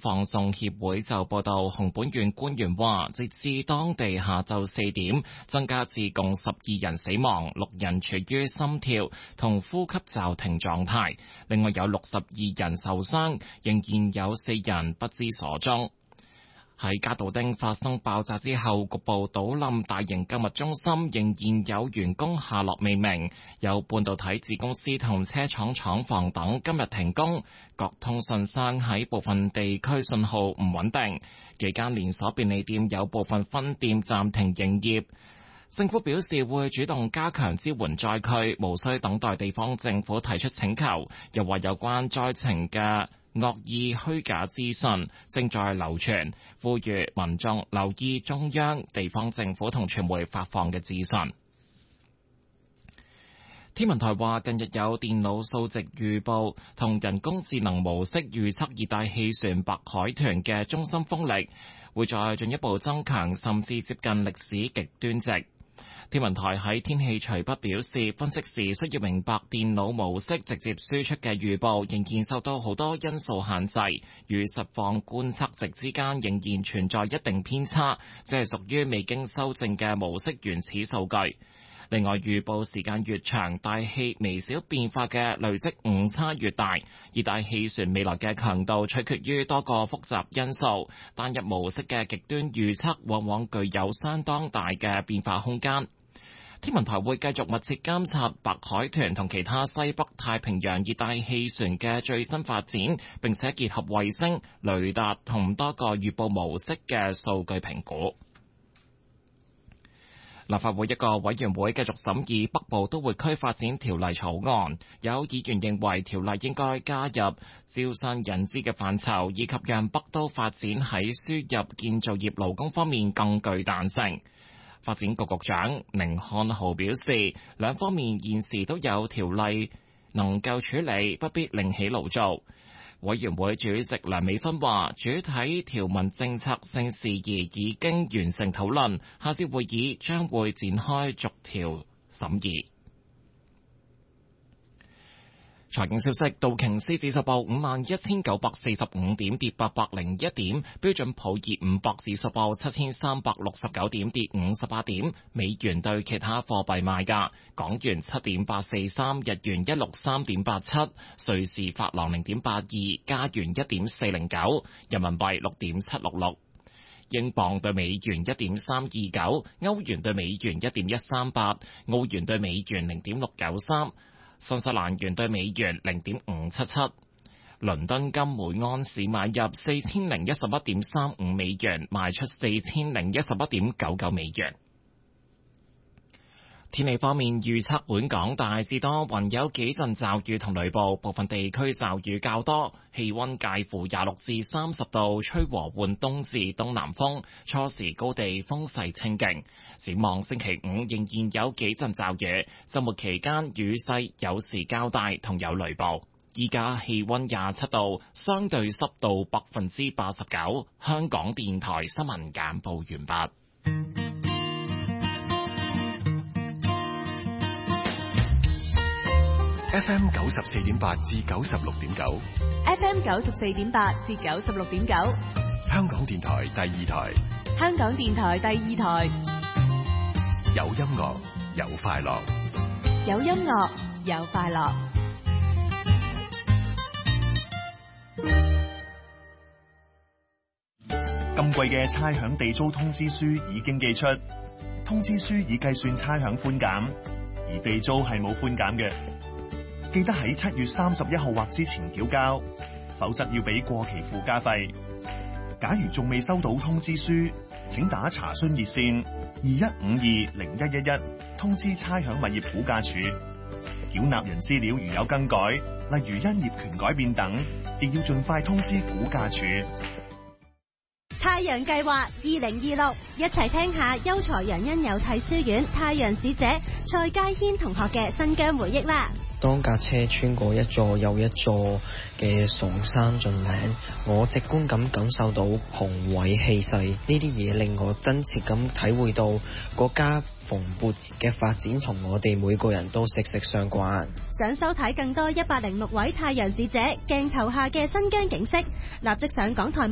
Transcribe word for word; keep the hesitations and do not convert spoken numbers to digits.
放送協會就報道，熊本縣官員話，截至當地下晝四點，增加至共十二人死亡，六人處於心跳同呼吸驟停狀態，另外有六十二人受傷，仍然有四人不知所蹤。喺加道丁發生爆炸之後，局部倒冧大型購物中心，仍然有員工下落未明。有半導體子公司同車廠廠房等今日停工，各通訊商喺部分地區信號唔穩定。幾間連鎖便利店有部分分店暫停營業。政府表示會主動加強支援災區，無需等待地方政府提出請求。又話有關災情嘅惡意虛假資訊正在流傳，呼籲民眾留意中央、地方政府同傳媒發放嘅資訊。天文台話，近日有電腦數值預報同人工智能模式預測熱帶氣旋白海豚嘅中心風力會再進一步增強，甚至接近歷史極端值。天文台喺天氣隨筆表示，分析時需要明白電腦模式直接輸出嘅預報仍然受到好多因素限制，與實況觀測值之間仍然存在一定偏差，即係屬於未經修正嘅模式原始數據。另外，預報時間越長，大氣微小變化嘅累積誤差越大。熱帶氣旋未來嘅強度取決於多個複雜因素，單一模式嘅極端預測往往具有相當大嘅變化空間。天文台會繼續密切監察白海豚同其他西北太平洋熱帶氣旋嘅最新發展，並且結合衛星、雷達同多個預報模式嘅數據評估。立法會一個委員會繼續審議北部都會區發展條例草案，有議員認為條例應該加入招商引資嘅範疇，以及讓北都發展喺輸入建造業勞工方面更具彈性。發展局局長寧漢豪表示，兩方面現時都有條例能夠處理，不必另起爐灶。委員會主席梁美芬話，主體條文政策性事宜已經完成討論，下次會議將會展開逐條審議。財經消息，道瓊斯指數報五萬一千九百四十五點，跌八百零一點；標準普爾五百指數報七千三百六十九點，跌五十八點。美元對其他貨幣賣價：港元七點八四三，日元一六三點八七，瑞士法郎零點八二，加元一點四零九，人民幣六點七六六，英鎊對美元一點三二九，歐元對美元一點一三八，澳元對美元零點六九三。新西蘭元對美元零點五七七，倫敦金每安士買入四千零一十一點三五美元，賣出四千零一十一點九九美元。天氣方面，預測本港大致多雲，有幾陣驟雨同雷暴，部分地區驟雨較多，氣溫介乎廿六至三十度，吹和緩東至東南風，初時高地風勢清勁。展望星期五仍然有幾陣驟雨，週末期間雨勢有時較大，同有雷暴。依家氣溫廿七度，相對濕度百分之八十九。香港電台新聞簡報完畢。 F M 九十四點八至九十六點九 ，F M 九十四點八至九十六點九， 香港電台第二台， 香港電台第二台， 有音樂有快樂， 有音樂有快樂。 今季嘅差餉地租通知書已經寄出，通知書已計算差餉寬減，而地租係冇寬減嘅。記得喺七月三十一號或之前繳交，否則要俾過期附加費。假如仲未收到通知書，請打查詢熱線二一五二零一一一通知差餉物業估價署。繳納人資料如有更改，例如因業權改變等，亦要盡快通知估價署。 太陽計劃二零二六，一齊聽下優才人恩友替書院太陽使者蔡佳軒同學嘅新疆回憶啦。 當架車穿過一座又一座嘅崇山峻嶺，我直觀咁感受到宏偉氣勢，呢啲嘢令我真切咁體會到國家蓬勃嘅發展同我哋每個人都息息相關。 想收睇更多一百零六位太陽使者鏡頭下嘅新疆景色，立即上港台